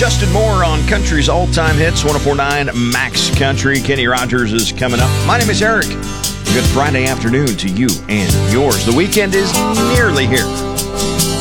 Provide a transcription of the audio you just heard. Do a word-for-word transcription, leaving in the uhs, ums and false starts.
Justin Moore on Country's all-time hits, one oh four point nine Max Country. Kenny Rogers is coming up. My name is Eric. Good Friday afternoon to you and yours. The weekend is nearly here.